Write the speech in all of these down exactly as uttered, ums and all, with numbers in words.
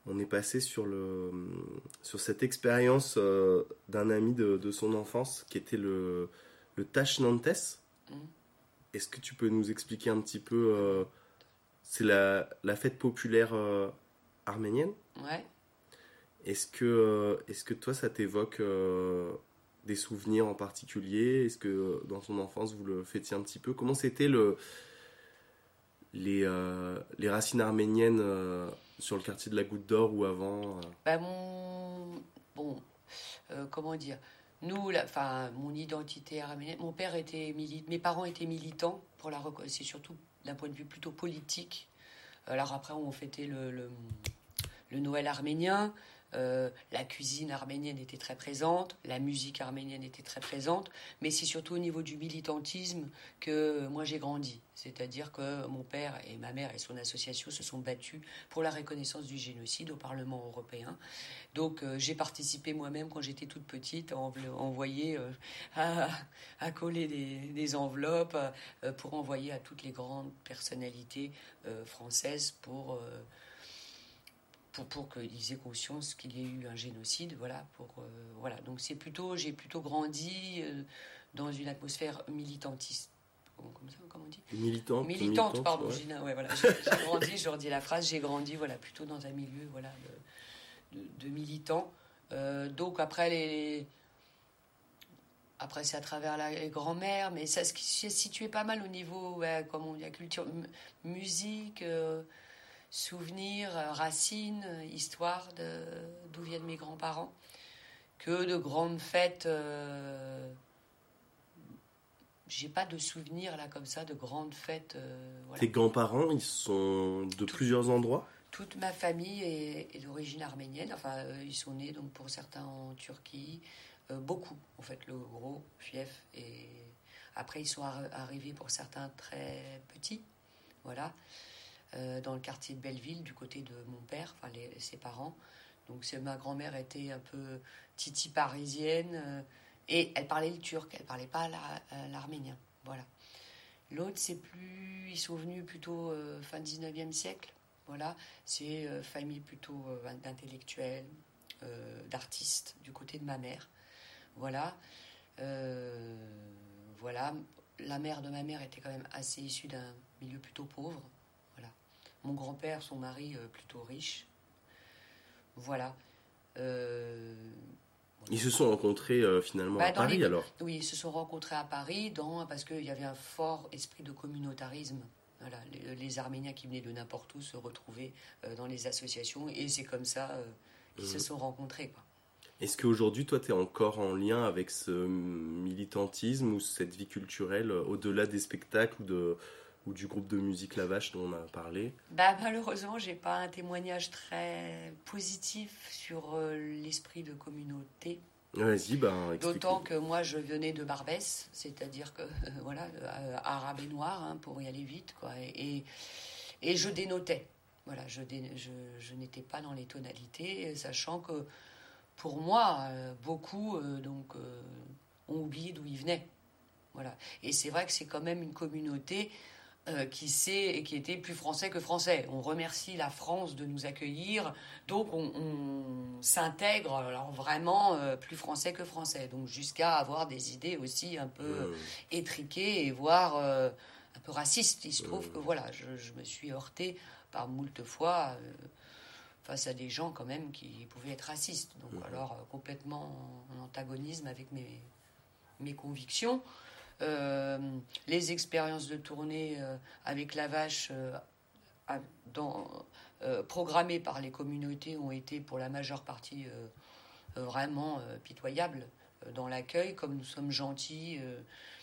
on est passé sur, le, sur cette expérience euh, d'un ami de, de son enfance qui était le, le Tash Nantes. Mmh. Est-ce que tu peux nous expliquer un petit peu euh, c'est la, la fête populaire euh, arménienne. Ouais. Est-ce que, euh, est-ce que toi, ça t'évoque euh, des souvenirs en particulier? Est-ce que euh, dans ton enfance, vous le fêtiez un petit peu? Comment c'était le, les, euh, les racines arméniennes euh, sur le quartier de la Goutte d'Or ou avant euh... Bah, mon... Bon, euh, comment dire Nous, la... enfin, mon identité arménienne, mon père était militaire, mes parents étaient militants, pour la rec... c'est surtout d'un point de vue plutôt politique. Alors après, on fêtait le, le, le Noël arménien. Euh, la cuisine arménienne était très présente, la musique arménienne était très présente, mais c'est surtout au niveau du militantisme que moi j'ai grandi. C'est-à-dire que mon père et ma mère et son association se sont battus pour la reconnaissance du génocide au Parlement européen. Donc euh, j'ai participé moi-même quand j'étais toute petite à envoyer, euh, à, à coller des, des enveloppes euh, pour envoyer à toutes les grandes personnalités euh, françaises pour... Euh, Pour, pour qu'ils aient conscience qu'il y ait eu un génocide, voilà. Pour euh, voilà. Donc c'est plutôt, j'ai plutôt grandi euh, dans une atmosphère militantiste. Comme ça, comment on dit Militante. Militante, militante pardon. ouais. J'ai, ouais, voilà. J'ai, j'ai grandi, je redis la phrase. J'ai grandi, voilà, plutôt dans un milieu, voilà, de, de, de militants. Euh, donc après les, après c'est à travers la, les grands-mères, mais ça se situait pas mal au niveau, ouais, comme on dit, la culture, m- musique. Euh, souvenirs, racines, histoire de, d'où viennent mes grands-parents, que de grandes fêtes. Euh, j'ai pas de souvenirs là comme ça de grandes fêtes. Euh, voilà. Tes grands-parents, ils sont de Tout, plusieurs endroits? Toute ma famille est, est d'origine arménienne. Enfin, euh, ils sont nés donc pour certains en Turquie, euh, beaucoup en fait, le gros fief. Et après, ils sont ar- arrivés pour certains très petits, voilà. Euh, dans le quartier de Belleville, du côté de mon père, enfin les, ses parents. Donc c'est, ma grand-mère était un peu titi parisienne euh, et elle parlait le turc, elle parlait pas la, euh, l'arménien. Voilà. L'autre, c'est plus, ils sont venus plutôt euh, fin dix-neuvième siècle. Voilà, c'est euh, famille plutôt euh, d'intellectuels, euh, d'artistes du côté de ma mère. Voilà, euh, voilà. La mère de ma mère était quand même assez issue d'un milieu plutôt pauvre. Voilà. Mon grand-père, son mari, euh, plutôt riche. Voilà. Euh, voilà. Ils se sont rencontrés euh, finalement bah, à Paris, les... alors? Oui, ils se sont rencontrés à Paris dans... parce qu'il y avait un fort esprit de communautarisme. Voilà. Les, les Arméniens qui venaient de n'importe où se retrouvaient euh, dans les associations, et c'est comme ça euh, qu'ils mmh. se sont rencontrés, quoi. Est-ce qu'aujourd'hui, toi, tu es encore en lien avec ce militantisme ou cette vie culturelle au-delà des spectacles ou de... ou du groupe de musique La Vache dont on a parlé? Bah, malheureusement, j'ai pas un témoignage très positif sur euh, l'esprit de communauté. Vas-y, bah, explique. D'autant que moi, je venais de Barbès, c'est-à-dire que, euh, voilà, euh, arabe et noir, hein, pour y aller vite, quoi. Et, et, et je dénotais. Voilà, je, dé, je, je n'étais pas dans les tonalités, sachant que, pour moi, euh, beaucoup euh, donc, euh, ont oublié d'où ils venaient. Voilà. Et c'est vrai que c'est quand même une communauté euh, qui sait et qui était plus français que français. On remercie la France de nous accueillir, donc on, on s'intègre alors vraiment euh, plus français que français, donc jusqu'à avoir des idées aussi un peu mmh. étriquées et voire euh, un peu racistes. Il se trouve mmh. que voilà, je, je me suis heurtée par moult fois euh, face à des gens quand même qui pouvaient être racistes, donc mmh. alors euh, complètement en, en antagonisme avec mes, mes convictions. Euh, les expériences de tournée euh, avec La Vache euh, à, dans, euh, programmées par les communautés ont été pour la majeure partie euh, euh, vraiment euh, pitoyables euh, dans l'accueil. Comme nous sommes gentils, euh,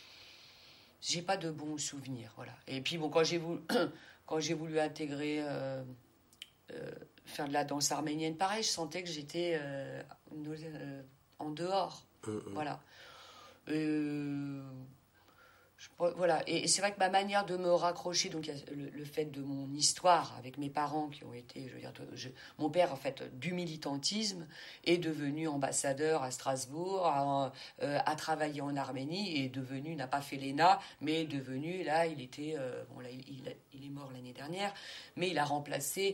j'ai pas de bons souvenirs, voilà. Et puis bon, quand j'ai voulu, quand j'ai voulu intégrer euh, euh, faire de la danse arménienne, pareil, je sentais que j'étais euh, euh, en dehors, mmh. voilà. Euh, Je, voilà, et c'est vrai que ma manière de me raccrocher, donc il y a le, le fait de mon histoire avec mes parents qui ont été, je veux dire, je, mon père en fait du militantisme est devenu ambassadeur à Strasbourg, a, euh, a travaillé en Arménie et est devenu, n'a pas fait l'E N A, mais est devenu là, il était, euh, bon là il, il, il est mort l'année dernière, mais il a remplacé